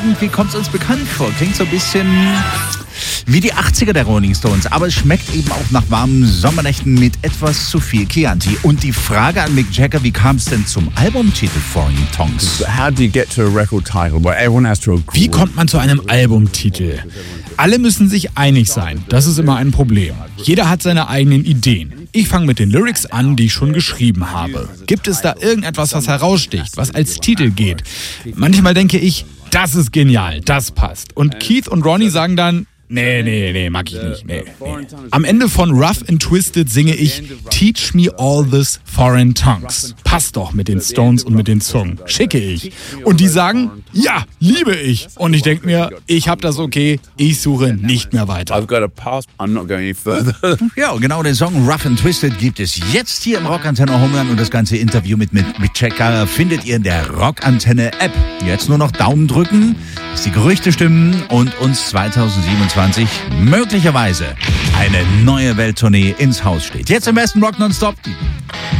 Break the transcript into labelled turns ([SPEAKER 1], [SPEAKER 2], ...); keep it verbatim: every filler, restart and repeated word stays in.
[SPEAKER 1] irgendwie kommt es uns bekannt vor. Klingt so ein bisschen wie die achtziger der Rolling Stones, aber es schmeckt eben auch nach warmen Sommernächten mit etwas zu viel Chianti. Und die Frage an Mick Jagger, wie kam es denn zum Albumtitel Foreign Tongues?
[SPEAKER 2] How do you get to a record title where everyone has to agree?
[SPEAKER 3] Wie kommt man zu einem Albumtitel? Alle müssen sich einig sein. Das ist immer ein Problem. Jeder hat seine eigenen Ideen. Ich fange mit den Lyrics an, die ich schon geschrieben habe. Gibt es da irgendetwas, was heraussticht, was als Titel geht? Manchmal denke ich, das ist genial, das passt. Und Keith und Ronnie sagen dann, nee, nee, nee, mag ich nicht, nee, nee. Am Ende von Rough and Twisted singe ich Teach me all this foreign tongues. Passt doch mit den Stones und mit den Zungen. Schicke ich. Und die sagen, ja, liebe ich. Und ich denke mir, ich hab das okay, ich suche nicht mehr weiter.
[SPEAKER 2] I've got a pass, I'm not going any further.
[SPEAKER 1] Ja, genau, den Song Rough and Twisted gibt es jetzt hier im Rockantenne Homeland und das ganze Interview mit Mick Jagger findet ihr in der Rockantenne App. Jetzt nur noch Daumen drücken, dass die Gerüchte stimmen und uns zweitausendsiebenundzwanzig möglicherweise eine neue Welttournee ins Haus steht. Jetzt im besten Rock nonstop.